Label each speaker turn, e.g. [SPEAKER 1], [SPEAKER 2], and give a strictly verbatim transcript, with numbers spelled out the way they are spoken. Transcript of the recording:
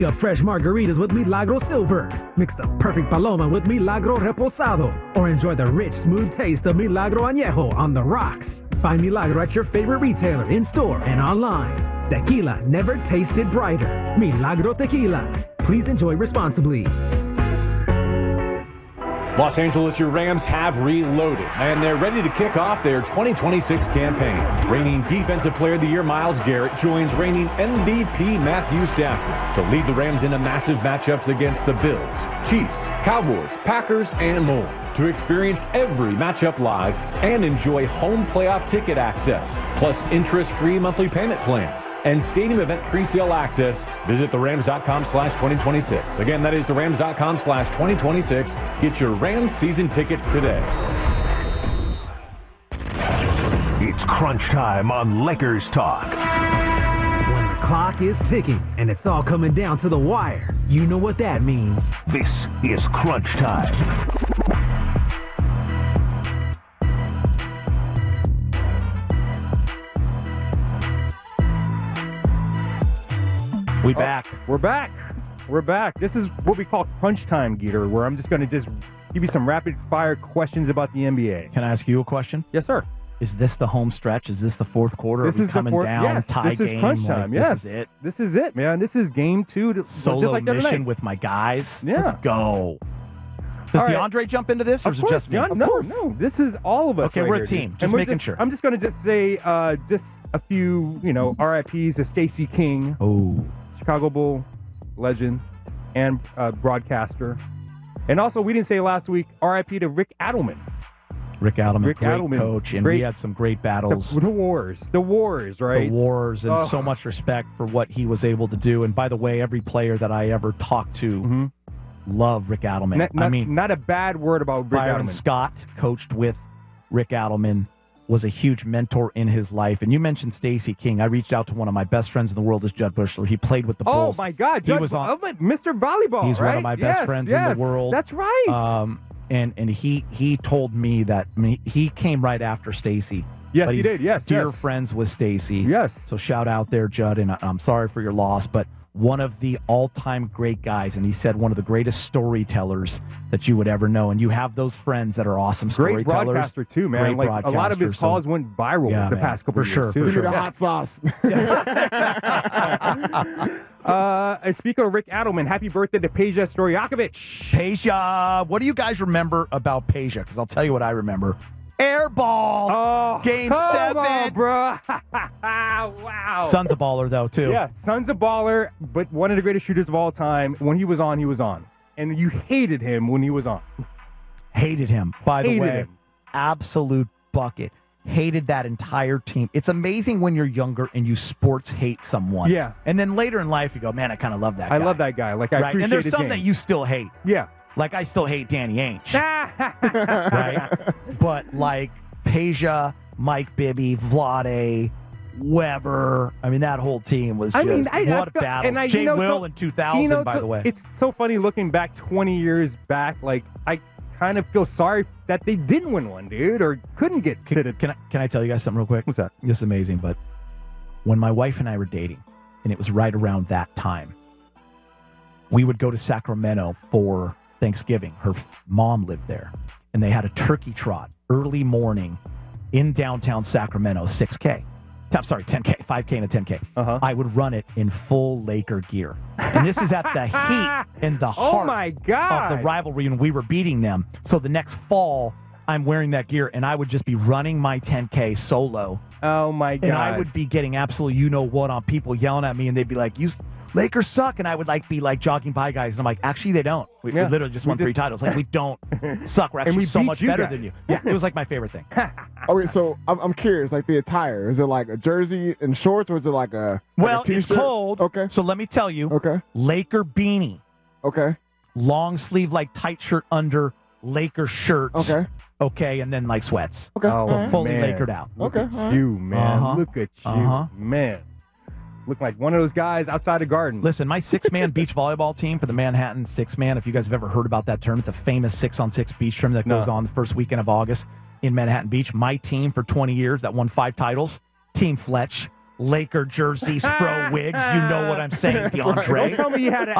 [SPEAKER 1] Up fresh margaritas with Milagro Silver. Mix the perfect paloma with Milagro Reposado. Or enjoy the rich, smooth taste of Milagro Añejo on the rocks. Find Milagro at your favorite retailer, in-store and online. Tequila never tasted brighter. Milagro Tequila. Please enjoy responsibly.
[SPEAKER 2] Los Angeles, your Rams have reloaded, and they're ready to kick off their twenty twenty-six campaign. Reigning Defensive Player of the Year Myles Garrett joins reigning M V P Matthew Stafford to lead the Rams into massive matchups against the Bills, Chiefs, Cowboys, Packers, and more. To experience every matchup live and enjoy home playoff ticket access, plus interest-free monthly payment plans and stadium event pre-sale access, visit the rams dot com slash twenty twenty-six. Again, that is the rams dot com slash twenty twenty-six. Get your Rams season tickets today.
[SPEAKER 3] It's crunch time on Lakers Talk.
[SPEAKER 1] When the clock is ticking and it's all coming down to the wire, you know what that means.
[SPEAKER 3] This is crunch time.
[SPEAKER 4] We back.
[SPEAKER 5] Oh, we're back. We're back. This is what we call crunch time, Geeter, where I'm just going to just give you some rapid-fire questions about the N B A.
[SPEAKER 4] Can I ask you a question?
[SPEAKER 5] Yes, sir.
[SPEAKER 4] Is this the home stretch? Is this the fourth quarter?
[SPEAKER 5] This
[SPEAKER 4] Are we
[SPEAKER 5] is
[SPEAKER 4] coming
[SPEAKER 5] the fourth,
[SPEAKER 4] down,
[SPEAKER 5] yes,
[SPEAKER 4] tie
[SPEAKER 5] this
[SPEAKER 4] game?
[SPEAKER 5] is crunch time,
[SPEAKER 4] like,
[SPEAKER 5] yes.
[SPEAKER 4] This is it.
[SPEAKER 5] This is it, man. This is game two. To,
[SPEAKER 4] Solo
[SPEAKER 5] just like the other
[SPEAKER 4] mission
[SPEAKER 5] night.
[SPEAKER 4] with my guys.
[SPEAKER 5] Yeah.
[SPEAKER 4] Let's go. Does
[SPEAKER 5] All right.
[SPEAKER 4] DeAndre jump into this, or
[SPEAKER 5] of
[SPEAKER 4] is
[SPEAKER 5] course,
[SPEAKER 4] it just me?
[SPEAKER 5] John,
[SPEAKER 4] Of
[SPEAKER 5] no,
[SPEAKER 4] course.
[SPEAKER 5] no. This is all of us.
[SPEAKER 4] Okay,
[SPEAKER 5] right
[SPEAKER 4] we're
[SPEAKER 5] here,
[SPEAKER 4] a team.
[SPEAKER 5] dude.
[SPEAKER 4] Just
[SPEAKER 5] And we're
[SPEAKER 4] making
[SPEAKER 5] just,
[SPEAKER 4] sure.
[SPEAKER 5] I'm just going to just say uh, just a few, you know, R I Ps to Stacey King,
[SPEAKER 4] Oh,
[SPEAKER 5] Chicago Bull legend and uh, broadcaster. And also, we didn't say last week, R I P to Rick Adelman.
[SPEAKER 4] Rick Adelman,
[SPEAKER 5] Rick
[SPEAKER 4] great
[SPEAKER 5] Adelman,
[SPEAKER 4] coach, and
[SPEAKER 5] great-
[SPEAKER 4] we had some great battles.
[SPEAKER 5] The, the wars. The wars, right?
[SPEAKER 4] The wars, and
[SPEAKER 5] Oh.
[SPEAKER 4] so much respect for what he was able to do. And by the way, every player that I ever talked to
[SPEAKER 5] Mm-hmm.
[SPEAKER 4] love Rick Adelman.
[SPEAKER 5] Not, not,
[SPEAKER 4] I mean,
[SPEAKER 5] not a bad word about Rick
[SPEAKER 4] Byron
[SPEAKER 5] Adelman.
[SPEAKER 4] Scott coached with Rick Adelman, was a huge mentor in his life. And you mentioned Stacey King. I reached out to one of my best friends in the world, is Judd Bushler. He played with the
[SPEAKER 5] Oh,
[SPEAKER 4] Bulls.
[SPEAKER 5] my God.
[SPEAKER 4] He
[SPEAKER 5] Judge,
[SPEAKER 4] was on-
[SPEAKER 5] oh, Mister Volleyball,
[SPEAKER 4] He's
[SPEAKER 5] right?
[SPEAKER 4] one of my best
[SPEAKER 5] Yes,
[SPEAKER 4] friends
[SPEAKER 5] yes,
[SPEAKER 4] in the world.
[SPEAKER 5] That's right.
[SPEAKER 4] Um, and and he he told me that, I mean, he came right after Stacey.
[SPEAKER 5] Yes,
[SPEAKER 4] but
[SPEAKER 5] he
[SPEAKER 4] he's
[SPEAKER 5] did. Yes,
[SPEAKER 4] dear
[SPEAKER 5] yes.
[SPEAKER 4] friends with Stacey.
[SPEAKER 5] Yes.
[SPEAKER 4] So shout out there, Judd, and I- I'm sorry for your loss, but one of the all-time great guys, and he said one of the greatest storytellers that you would ever know. And you have those friends that are awesome
[SPEAKER 5] Great
[SPEAKER 4] storytellers.
[SPEAKER 5] broadcaster, too, man.
[SPEAKER 4] Great
[SPEAKER 5] Like, a lot of his
[SPEAKER 4] broadcaster,
[SPEAKER 5] calls
[SPEAKER 4] so-
[SPEAKER 5] went viral
[SPEAKER 4] Yeah,
[SPEAKER 5] the
[SPEAKER 4] man,
[SPEAKER 5] past couple
[SPEAKER 4] for
[SPEAKER 5] of
[SPEAKER 4] sure,
[SPEAKER 5] years,
[SPEAKER 4] for
[SPEAKER 5] too.
[SPEAKER 6] Give me the
[SPEAKER 4] sure.
[SPEAKER 6] hot sauce.
[SPEAKER 5] Uh, and speaking of Rick Adelman, happy birthday to Peja Stojakovic.
[SPEAKER 4] Peja, what do you guys remember about Peja? Because I'll tell you what I remember. Airball.
[SPEAKER 5] Oh,
[SPEAKER 4] Game
[SPEAKER 5] come
[SPEAKER 4] seven.
[SPEAKER 5] on, bro. Wow.
[SPEAKER 4] Son's a baller, though, too.
[SPEAKER 5] Yeah, son's a baller, but one of the greatest shooters of all time. When he was on, he was on. And you hated him when he was on.
[SPEAKER 4] Hated him, by the
[SPEAKER 5] Hated
[SPEAKER 4] way.
[SPEAKER 5] him.
[SPEAKER 4] Absolute bucket. Hated that entire team. It's amazing when you're younger and you sports hate someone.
[SPEAKER 5] Yeah.
[SPEAKER 4] And then later in life, you go, man, I kind of love that
[SPEAKER 5] I
[SPEAKER 4] guy.
[SPEAKER 5] love that guy. Like, I
[SPEAKER 4] Right.
[SPEAKER 5] appreciate
[SPEAKER 4] And there's
[SPEAKER 5] his
[SPEAKER 4] some
[SPEAKER 5] game.
[SPEAKER 4] that you still hate.
[SPEAKER 5] Yeah.
[SPEAKER 4] Like, I still hate Danny Ainge. right? But, like, Peja, Mike Bibby, Vlade, Weber. I mean, that whole team was just,
[SPEAKER 5] I mean, I,
[SPEAKER 4] what
[SPEAKER 5] I felt,
[SPEAKER 4] battles.
[SPEAKER 5] and I,
[SPEAKER 4] Jay
[SPEAKER 5] you know,
[SPEAKER 4] Will
[SPEAKER 5] so,
[SPEAKER 4] in two thousand,
[SPEAKER 5] you know,
[SPEAKER 4] by
[SPEAKER 5] so,
[SPEAKER 4] the way.
[SPEAKER 5] It's so funny looking back twenty years back. Like, I kind of feel sorry that they didn't win one, dude, or couldn't get
[SPEAKER 4] Can,
[SPEAKER 5] to the.
[SPEAKER 4] can, I, can I tell you guys something real quick?
[SPEAKER 5] What's that?
[SPEAKER 4] This is amazing, but when my wife and I were dating, and it was right around that time, we would go to Sacramento for Thanksgiving. Her f- mom lived there, and they had a turkey trot early morning in downtown Sacramento, six K. I'm sorry, ten K, five K and a ten K.
[SPEAKER 5] Uh-huh.
[SPEAKER 4] I would run it in full Laker gear. And this is at the heat and the
[SPEAKER 5] Oh,
[SPEAKER 4] heart
[SPEAKER 5] my God.
[SPEAKER 4] of the rivalry, and we were beating them. So the next fall, I'm wearing that gear, and I would just be running my ten K solo.
[SPEAKER 5] Oh, my God.
[SPEAKER 4] And I would be getting absolutely you-know-what on people yelling at me, and they'd be like, "You Lakers suck," and I would like be like jogging by guys, and I'm like, actually, they don't. We,
[SPEAKER 5] Yeah.
[SPEAKER 4] we literally just
[SPEAKER 5] We
[SPEAKER 4] won three
[SPEAKER 5] just-
[SPEAKER 4] titles. Like, we don't suck. We're
[SPEAKER 5] And
[SPEAKER 4] actually
[SPEAKER 5] we
[SPEAKER 4] so
[SPEAKER 5] beat
[SPEAKER 4] much
[SPEAKER 5] you
[SPEAKER 4] better
[SPEAKER 5] guys.
[SPEAKER 4] than you. Yeah, it was like my favorite thing.
[SPEAKER 6] Okay, so I'm, I'm curious, like the attire. Is it like a jersey and shorts, or is it like a like
[SPEAKER 4] Well,
[SPEAKER 6] a
[SPEAKER 4] it's
[SPEAKER 6] t-shirt?
[SPEAKER 4] cold.
[SPEAKER 6] Okay.
[SPEAKER 4] So let me tell you.
[SPEAKER 6] Okay.
[SPEAKER 4] Laker beanie,
[SPEAKER 6] Okay.
[SPEAKER 4] long sleeve, like tight shirt under Laker shirts.
[SPEAKER 6] Okay.
[SPEAKER 4] Okay, and then like sweats.
[SPEAKER 6] Okay.
[SPEAKER 5] Oh,
[SPEAKER 4] So
[SPEAKER 6] Alright.
[SPEAKER 4] fully
[SPEAKER 5] man.
[SPEAKER 4] Lakered out.
[SPEAKER 5] Look
[SPEAKER 6] Okay,
[SPEAKER 5] at
[SPEAKER 6] all right.
[SPEAKER 5] you, man.
[SPEAKER 4] Uh-huh.
[SPEAKER 5] Look at you,
[SPEAKER 4] Uh-huh.
[SPEAKER 5] man. Look like one of those guys outside the garden.
[SPEAKER 4] Listen, my six-man beach volleyball team for the Manhattan Six-Man, if you guys have ever heard about that tournament, it's a famous six-on-six beach tournament that
[SPEAKER 5] No.
[SPEAKER 4] goes on the first weekend of August in Manhattan Beach. My team for twenty years that won five titles, Team Fletch, Laker jerseys, fro wigs. You know what I'm saying, DeAndre.
[SPEAKER 5] Don't tell me you had